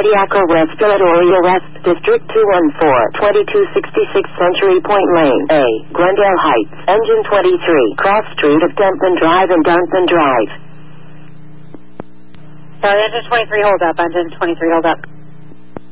Ediaco West, Philadelphia West, District 214, 2266 Century Point Lane, A, Glendale Heights, Engine 23, Cross Street of Denton Drive and Denton Drive. Engine 23, hold up. Engine 23, hold up.